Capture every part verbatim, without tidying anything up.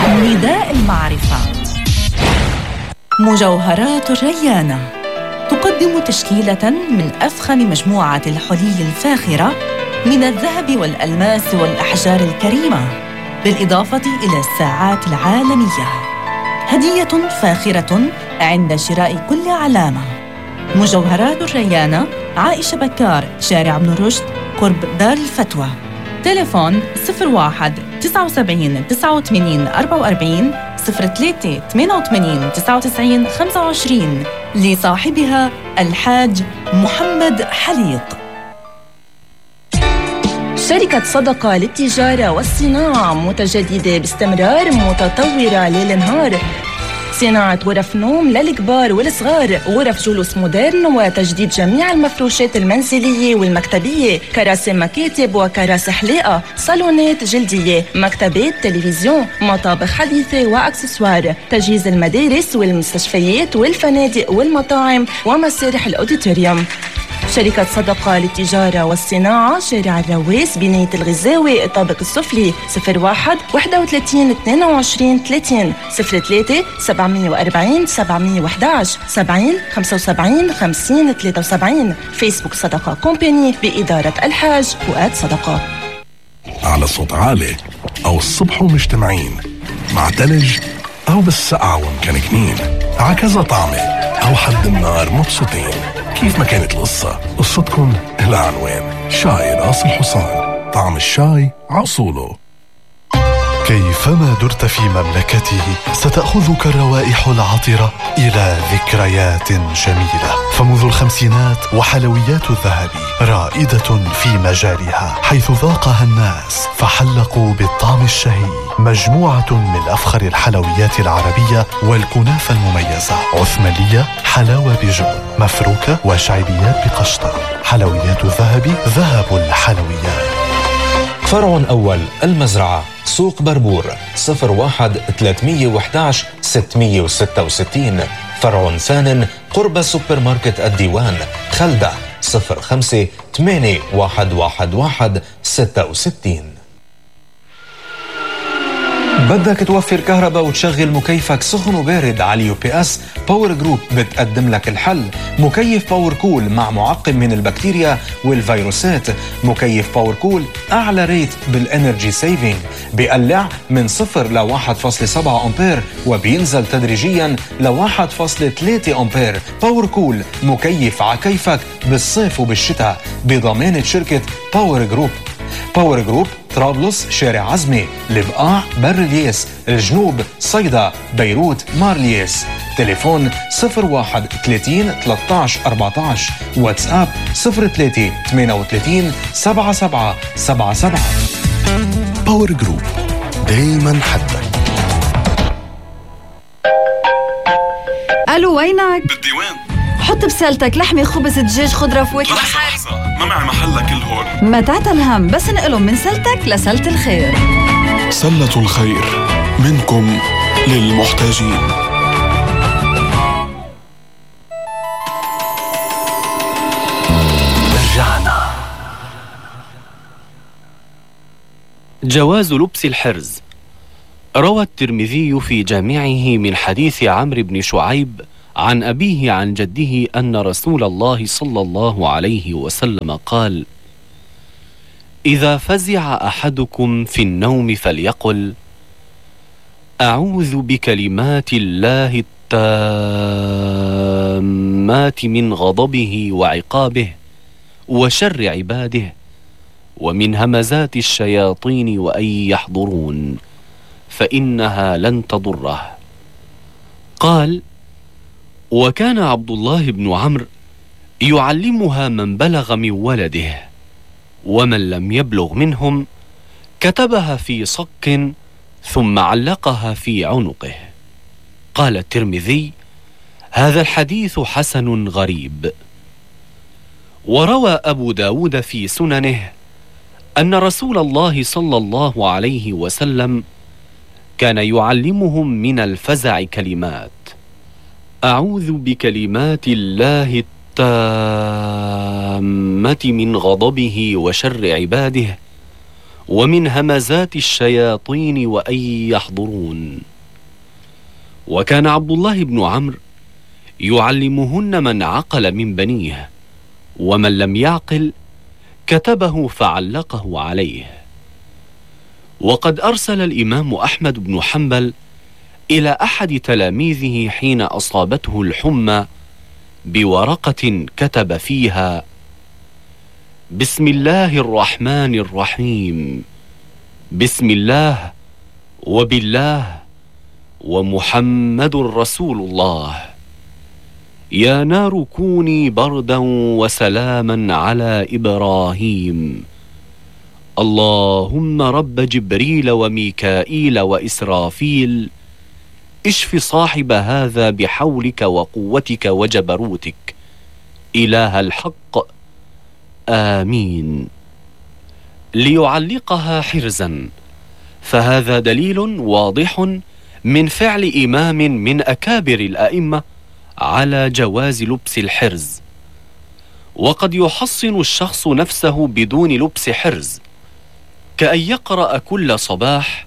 نداء المعرفة. مجوهرات الريانة تقدم تشكيلة من أفخم مجموعة الحلي الفاخرة من الذهب والألماس والأحجار الكريمة، بالإضافة إلى الساعات العالمية. هدية فاخرة عند شراء كل علامة. مجوهرات الريانة، عائشة بكار، شارع ابن رشد، قرب دار الفتوى. تليفون صفر واحد تسعة وسبعين تسعة وثمانين أربعة وأربعين صفر ثلاثة ثمانية وثمانين تسعة وتسعين خمسة وعشرين، لصاحبها الحاج محمد حليق. شركة صدقة للتجارة والصناعة متجددة باستمرار، متطورة ليل نهار. صناعة غرف نوم للكبار والصغار، غرف جلوس مودرن، وتجديد جميع المفروشات المنزلية والمكتبية، كراسي مكاتب وكراسي حلاقة، صالونات جلدية، مكتبات، تلفزيون، مطابخ حديثة وأكسسوار، تجهيز المدارس والمستشفيات والفنادق والمطاعم ومسارح الأوديتوريوم. شركة صدقة للتجارة والصناعة، شارع الرواس، بناية الغزاوي، الطابق السفلي. صفر واحد واحد وثلاثين اثنين وعشرين ثلاثين صفر ثلاثة سبعمية وأربعين سبعمية وأحد عشر سبعين خمسة وسبعين خمسين ثلاثة وسبعين. فيسبوك صدقة كومباني بإدارة الحاج فؤاد صدقة. على صوت عالي أو الصبح ومجتمعين، مع تلج أو بالسقعة ومكنكنين، عكذا طعمة أو حد النار مبسوطين. كيف ما كانت القصة، قصتكم العنوان. شاي راس الحصان، طعم الشاي عصوله. كيفما درت في مملكته ستأخذك الروائح العطرة إلى ذكريات جميلة. فمنذ الخمسينات وحلويات الذهب رائدة في مجالها، حيث ذاقها الناس فحلقوا بالطعم الشهي. مجموعة من أفخر الحلويات العربية والكنافة المميزة، عثمانية، حلاوة بجبن، مفروكة وشعبيات بقشطة. حلويات الذهب، ذهب الحلويات. فرع أول المزرعة، سوق بربور. صفر واحد ثلاثمية وأحد عشر ستمية وستة وستين. فرع ثان قرب سوبر ماركت الديوان، خلدة. صفر خمسة ثمانية واحد واحد واحد ستة وستين. بدك توفر كهرباء وتشغل مكيفك سخن وبارد على اليو بي اس؟ باور جروب بتقدم لك الحل. مكيف باور كول مع معقم من البكتيريا والفيروسات. مكيف باور كول أعلى ريت بالانرجي سيفينج، بيقلع من صفر ل واحد فاصلة سبعة أمبير وبينزل تدريجيا ل واحد فاصلة ثلاثة أمبير. باور كول، مكيف عكيفك بالصيف وبالشتاء، بضمانة شركة باور جروب. باور جروب، طرابلس، شارع عزمي، البقاع، بر الياس، الجنوب، صيدا، بيروت، مارلياس. تليفون صفر واحد ثلاثين ثلاثة عشر أربعة عشر. واتساب صفر ثلاثة ثمانية وثلاثين سبعة سبعة سبعة سبعة. باور جروب، دايما حدك. الو، وينك؟ بالديوان. حط بسالتك لحمة، خبز، دجاج، خضرة، فواكه. لحظة لحظة، ما معي محلك كل هون. ما تعتل الهم، بس نقلهم من سلتك لسلة الخير. سلة الخير، منكم للمحتاجين. رجعنا. جواز لبس الحرز. روى الترمذي في جامعه من حديث عمرو بن شعيب عن أبيه عن جده أن رسول الله صلى الله عليه وسلم قال: إذا فزع أحدكم في النوم فليقل: أعوذ بكلمات الله التامات من غضبه وعقابه وشر عباده ومن همزات الشياطين وأن يحضرون، فإنها لن تضره. قال: وكان عبد الله بن عمرو يعلمها من بلغ من ولده، ومن لم يبلغ منهم كتبها في صك ثم علقها في عنقه. قال الترمذي: هذا الحديث حسن غريب. وروى أبو داود في سننه أن رسول الله صلى الله عليه وسلم كان يعلمهم من الفزع كلمات: أعوذ بكلمات الله التامة من غضبه وشر عباده ومن همزات الشياطين وأن يحضرون. وكان عبد الله بن عمرو يعلمهن من عقل من بنيه، ومن لم يعقل كتبه فعلقه عليه. وقد أرسل الإمام أحمد بن حنبل إلى أحد تلاميذه حين أصابته الحمى بورقة كتب فيها: بسم الله الرحمن الرحيم، بسم الله وبالله ومحمد رسول الله، يا نار كوني بردا وسلاما على إبراهيم، اللهم رب جبريل وميكائيل وإسرافيل، اشف صاحب هذا بحولك وقوتك وجبروتك، إله الحق، آمين. ليعلقها حرزا، فهذا دليل واضح من فعل إمام من أكابر الأئمة على جواز لبس الحرز. وقد يحصن الشخص نفسه بدون لبس حرز، كأن يقرأ كل صباح: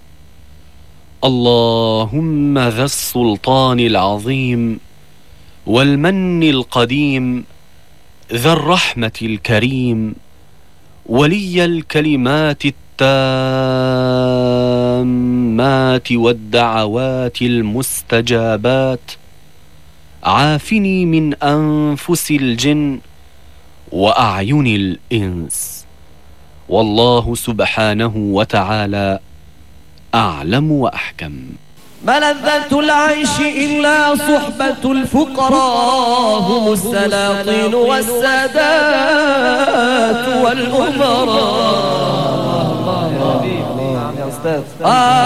اللهم ذا السلطان العظيم والمن القديم ذا الرحمة الكريم ولي الكلمات التامات والدعوات المستجابات، عافني من أنفس الجن وأعين الإنس، والله سبحانه وتعالى أعلم وأحكم. ملذة العيش إلا صحبة الفقراء، هم السلاطين والسادات والأمراء.